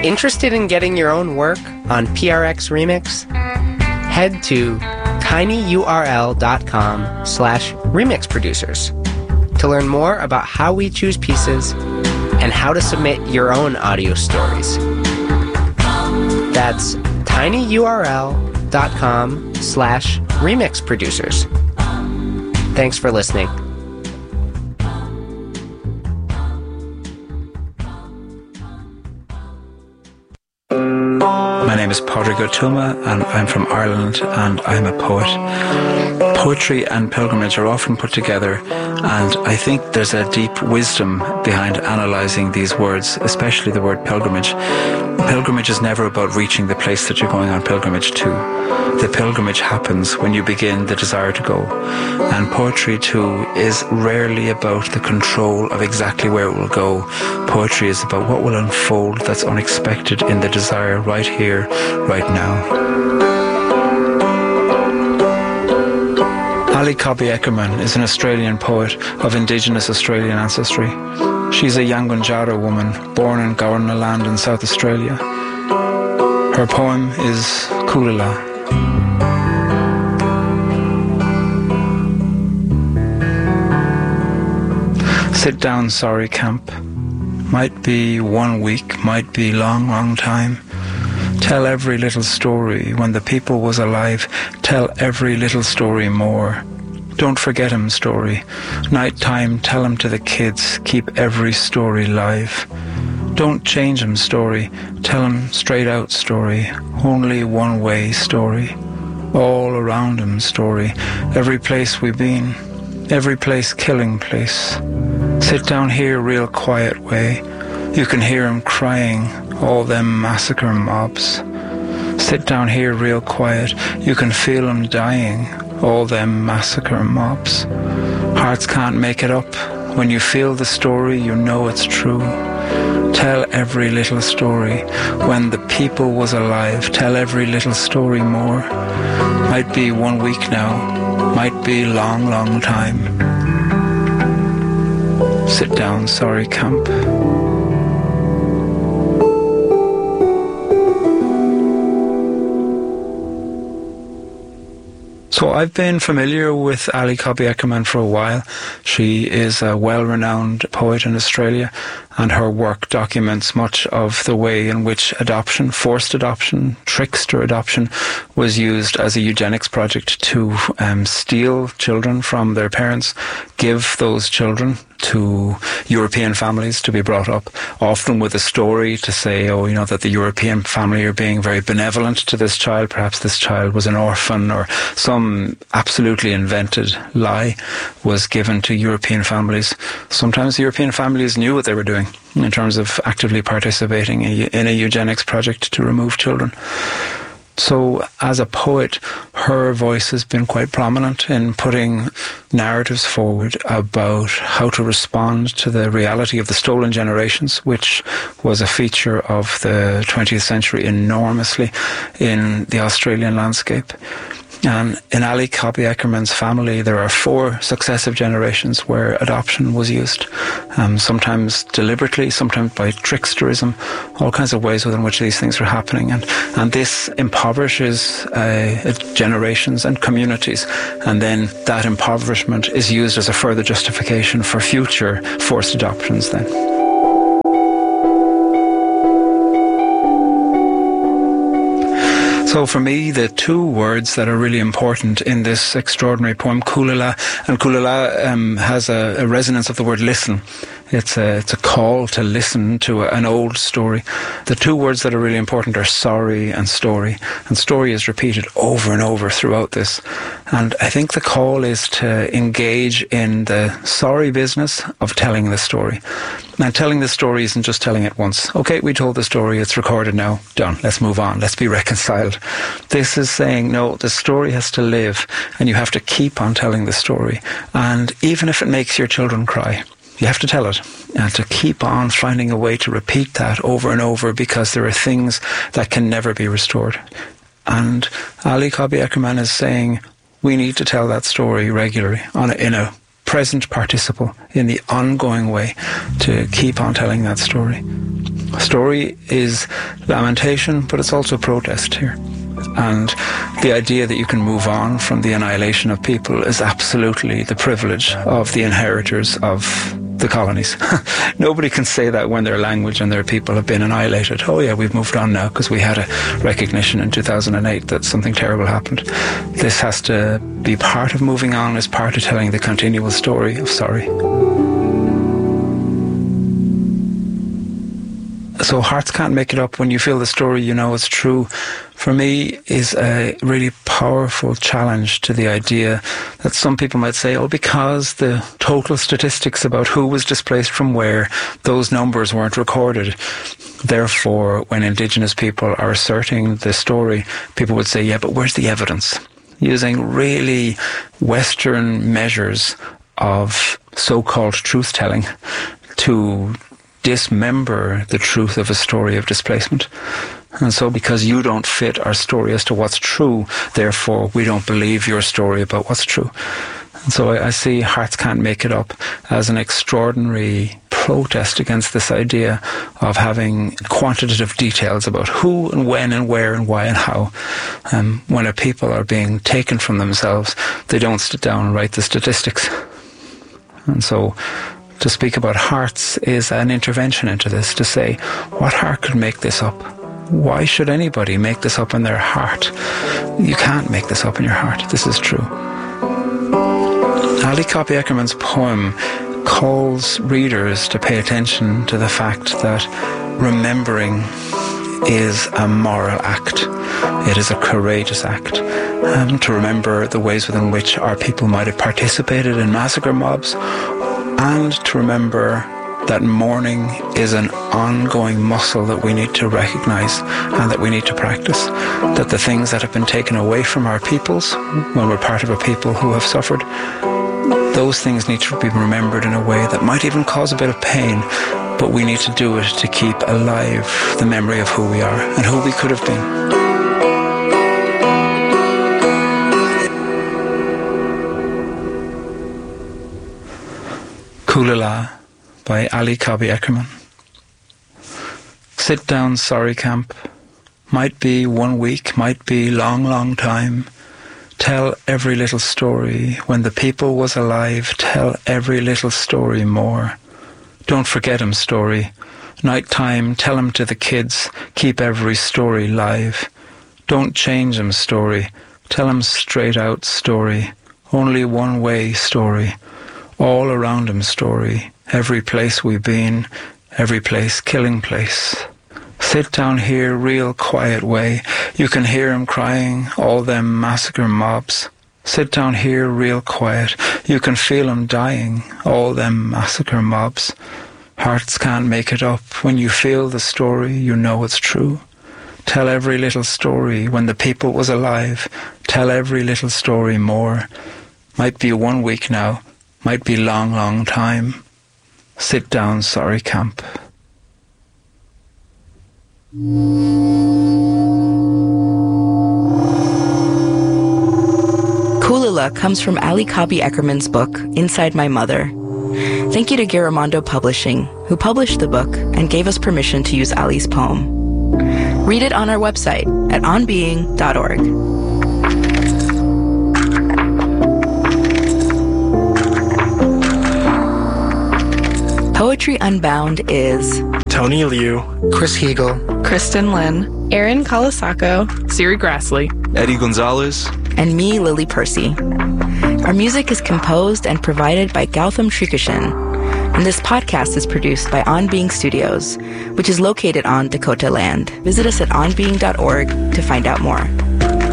Interested in getting your own work on PRX Remix? Head to tinyurl.com/remix producers to learn more about how we choose pieces and how to submit your own audio stories. That's tinyurl.com/remix producers. Thanks for listening. My name is Padraig Ó Tuama and I'm from Ireland and I'm a poet. Poetry and pilgrimage are often put together, and I think there's a deep wisdom behind analysing these words, especially the word pilgrimage. Pilgrimage is never about reaching the place that you're going on pilgrimage to. The pilgrimage happens when you begin the desire to go. And poetry too is rarely about the control of exactly where it will go. Poetry is about what will unfold that's unexpected in the desire right here, right now. Ali Cobby Eckermann is an Australian poet of Indigenous Australian ancestry. She's a Yankunytjatjara woman born in Gowerna Land in South Australia. Her poem is Kulila. Sit down, sorry camp. Might be 1 week, might be long, long time. Tell every little story. When the people was alive, tell every little story more. Don't forget him story. Night time, tell him to the kids. Keep every story live. Don't change him story. Tell him straight out story. Only one way story. All around him story. Every place we've been. Every place killing place. Sit down here real quiet way. You can hear him crying. All them massacre mobs. Sit down here real quiet. You can feel him dying. All them massacre mobs. Hearts can't make it up. When you feel the story, you know it's true. Tell every little story. When the people was alive, tell every little story more. Might be 1 week now. Might be long, long time. Sit down, sorry camp. So I've been familiar with Ali Cobby Eckermann for a while. She is a well-renowned poet in Australia, and her work documents much of the way in which adoption, forced adoption, trickster adoption, was used as a eugenics project to steal children from their parents, give those children to European families to be brought up, often with a story to say, oh, you know, that the European family are being very benevolent to this child. Perhaps this child was an orphan, or some absolutely invented lie was given to European families. Sometimes the European families knew what they were doing in terms of actively participating in a eugenics project to remove children. So as a poet, her voice has been quite prominent in putting narratives forward about how to respond to the reality of the stolen generations, which was a feature of the 20th century enormously in the Australian landscape. And in Ali Cobby Eckermann's family, there are 4 successive generations where adoption was used, sometimes deliberately, sometimes by tricksterism, all kinds of ways within which these things are happening. And this impoverishes generations and communities. And then that impoverishment is used as a further justification for future forced adoptions then. So for me, the 2 words that are really important in this extraordinary poem, Kulila, and Kulila has a resonance of the word listen. It's a call to listen to an old story. The 2 words that are really important are sorry and story. And story is repeated over and over throughout this. And I think the call is to engage in the sorry business of telling the story. Now, telling the story isn't just telling it once. Okay, we told the story, it's recorded now, done, let's move on, let's be reconciled. This is saying, no, the story has to live, and you have to keep on telling the story. And even if it makes your children cry, you have to tell it, and to keep on finding a way to repeat that over and over, because there are things that can never be restored. And Ali Cobby Eckermann is saying we need to tell that story regularly in a present participle, in the ongoing way, to keep on telling that story. Story is lamentation, but it's also protest here. And the idea that you can move on from the annihilation of people is absolutely the privilege of the inheritors of the colonies. Nobody can say that when their language and their people have been annihilated. Oh yeah, we've moved on now because we had a recognition in 2008 that something terrible happened. This has to be part of moving on, as part of telling the continual story of sorry. So hearts can't make it up. When you feel the story, you know it's true. For me, is a really powerful challenge to the idea that some people might say, oh, because the total statistics about who was displaced from where, those numbers weren't recorded. Therefore, when Indigenous people are asserting the story, people would say, yeah, but where's the evidence? Using really Western measures of so-called truth-telling to dismember the truth of a story of displacement. And so because you don't fit our story as to what's true, therefore we don't believe your story about what's true. And so I see Hearts Can't Make It Up as an extraordinary protest against this idea of having quantitative details about who and when and where and why and how. When a people are being taken from themselves, they don't sit down and write the statistics. And so to speak about hearts is an intervention into this, to say, what heart could make this up? Why should anybody make this up in their heart? You can't make this up in your heart. This is true. Ali Cobby Eckermann's poem calls readers to pay attention to the fact that remembering is a moral act. It is a courageous act. To remember the ways within which our people might have participated in massacre mobs, and to remember that mourning is an ongoing muscle that we need to recognize and that we need to practice. That the things that have been taken away from our peoples, when we're part of a people who have suffered, those things need to be remembered in a way that might even cause a bit of pain, but we need to do it to keep alive the memory of who we are and who we could have been. Kulila by Ali Cobby Eckermann. Sit down, sorry camp. Might be 1 week, might be long, long time. Tell every little story. When the people was alive, tell every little story more. Don't forget 'em story. Night time, tell 'em to the kids. Keep every story live. Don't change 'em story. Tell 'em straight out story. Only one way story. All around 'em story. Every place we've been, every place killing place. Sit down here real quiet way. You can hear 'em crying, all them massacre mobs. Sit down here real quiet. You can feel 'em dying, all them massacre mobs. Hearts can't make it up. When you feel the story, you know it's true. Tell every little story. When the people was alive, tell every little story more. Might be 1 week now. Might be long, long time. Sit down, sorry camp. Kulila comes from Ali Cobby Eckermann's book, Inside My Mother. Thank you to Giramondo Publishing, who published the book and gave us permission to use Ali's poem. Read it on our website at onbeing.org. Poetry Unbound is Tony Liu, Chris Heagle, Kristen Lynn, Aaron Kalasako, Siri Grassley, Eddie Gonzalez, and me, Lily Percy. Our music is composed and provided by Gautam Srikishan, and this podcast is produced by On Being Studios, which is located on Dakota land. Visit us at onbeing.org to find out more.